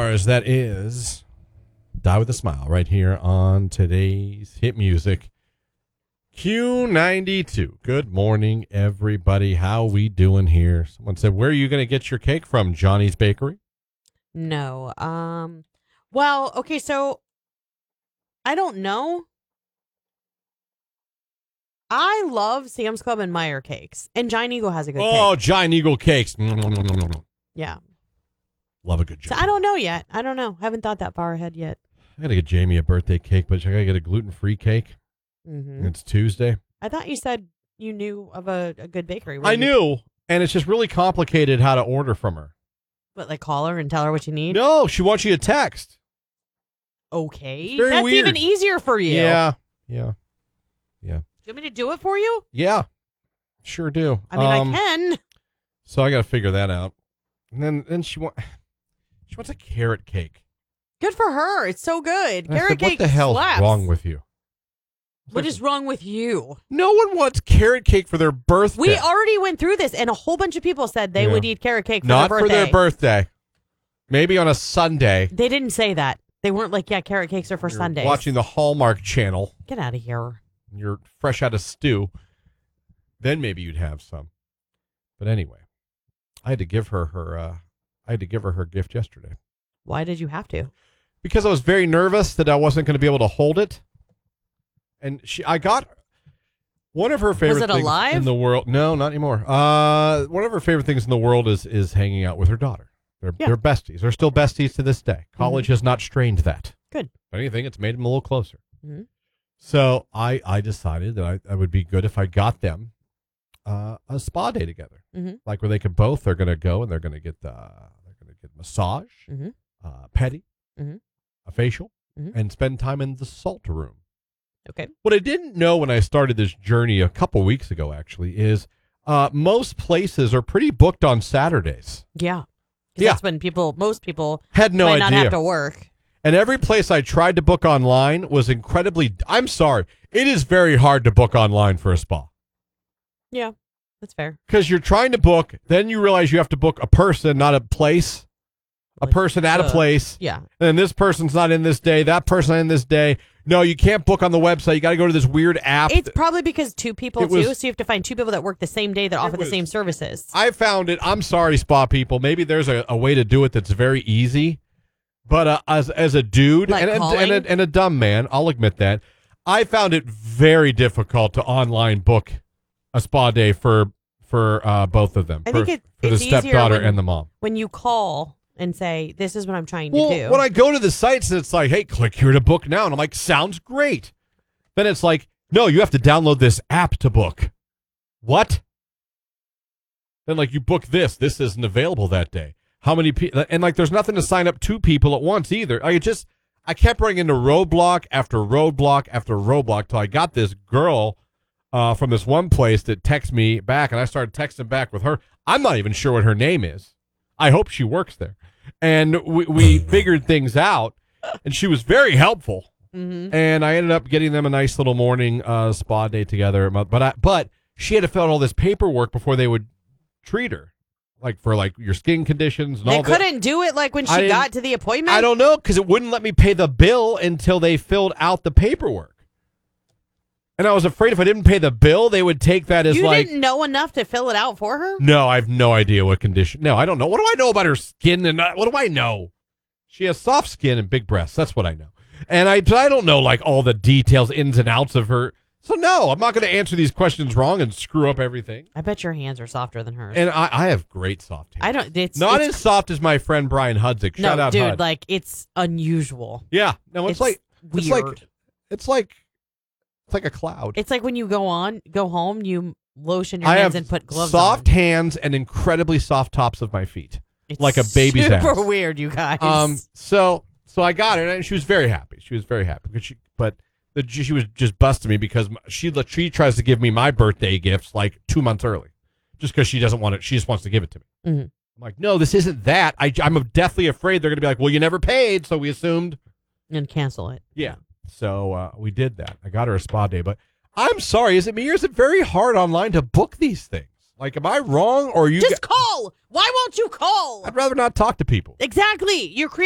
yours. That is Die With A Smile right here on today's hit music. Q92. Good morning, everybody. How we doing here? Someone said, where are you going to get your cake from? Johnny's Bakery? No. Well, okay, so I don't know. I love Sam's Club and Meyer cakes. And Giant Eagle has a good cake. Oh, Giant Eagle cakes. Yeah. Love a good So joke. I don't know yet. I don't know. Haven't thought that far ahead yet. I got to get Jamie a birthday cake, but I got to get a gluten-free cake. Mm-hmm. It's Tuesday. I thought you said you knew of a good bakery. I knew, and it's just really complicated how to order from her. What, like call her and tell her what you need? No, she wants you to text. Okay. Very That's weird. even easier for you. Yeah. Do you want me to do it for you? Yeah. Sure do. I mean, I can. So I got to figure that out. And then she wants a carrot cake. Good for her. It's so good. And I Carrot said, cake what the hell's slaps. wrong with you? What is wrong with you? No one wants carrot cake for their birthday. We already went through this, and a whole bunch of people said they would eat carrot cake for Not their birthday. for their birthday. Maybe on a Sunday. They didn't say that. They weren't like, yeah, carrot cakes are for You're Sundays. watching the Hallmark Channel. Get out of here. You're fresh out of stew. Then maybe you'd have some. But anyway, I had to give her her gift yesterday. Why did you have to? Because I was very nervous that I wasn't going to be able to hold it. And I got one of her favorite Was it things alive? in the world. No, not anymore. One of her favorite things in the world is hanging out with her daughter. They're besties. They're still besties to this day. College has not strained that. Good. If anything, it's made them a little closer. Mm-hmm. So I decided that I would be good if I got them a spa day together, like where they could both. They're going to go and they're going to get massage, petty, a facial, and spend time in the salt room. Okay. What I didn't know when I started this journey a couple weeks ago, actually, is most places are pretty booked on Saturdays. Yeah. That's when most people had no might idea. not have to work. And every place I tried to book online was incredibly. I'm sorry, it is very hard to book online for a spa. Yeah, that's fair. Because you're trying to book, then you realize you have to book a person, not a place. A person at a place. Yeah. And this person's not in this day. That person in this day. No, you can't book on the website. You got to go to this weird app. It's probably because two people so you have to find two people that work the same day that offer the same services. I found it. I'm sorry, spa people. Maybe there's a way to do it that's very easy. But as a dude like and a dumb man, I'll admit that, I found it very difficult to online book a spa day for both of them. I think for the stepdaughter and the mom. When you call and say, this is what I'm trying to do. When I go to the sites and it's like, hey, click here to book now. And I'm like, sounds great. Then it's like, no, you have to download this app to book. What? Then like you book this. This isn't available that day. How many people? And like there's nothing to sign up two people at once either. I kept running into roadblock after roadblock after roadblock till I got this girl from this one place that texted me back. And I started texting back with her. I'm not even sure what her name is. I hope she works there. And we figured things out, and she was very helpful. Mm-hmm. And I ended up getting them a nice little morning spa day together. But she had to fill out all this paperwork before they would treat her, like for like your skin conditions and all that. They couldn't do it like when she got to the appointment? I don't know, because it wouldn't let me pay the bill until they filled out the paperwork. And I was afraid if I didn't pay the bill, they would take that as You didn't know enough to fill it out for her? No, I have no idea what condition. No, I don't know. What do I know about her skin? And what do I know? She has soft skin and big breasts. That's what I know. And I don't know like all the details, ins and outs of her. So no, I'm not going to answer these questions wrong and screw up everything. I bet your hands are softer than hers. And I have great soft hands. I don't. It's not as soft as my friend Brian Hudzik. Shout out, dude. Hud. Like it's unusual. Yeah. No, it's like weird. It's like a cloud. It's like when you go home, you lotion your hands and put gloves on. Soft hands and incredibly soft tops of my feet. It's like a baby's ass. Super weird, you guys. So I got it, and she was very happy. She was just busting me because she tries to give me my birthday gifts like 2 months early, just because she doesn't want it. She just wants to give it to me. Mm-hmm. I'm like, no, this isn't that. I'm deathly afraid they're going to be like, well, you never paid, so we assumed. And cancel it. Yeah. So we did that. I got her a spa day, but I'm sorry. Is it me or is it very hard online to book these things? Like, am I wrong or you? Just call. Why won't you call? I'd rather not talk to people. Exactly. You're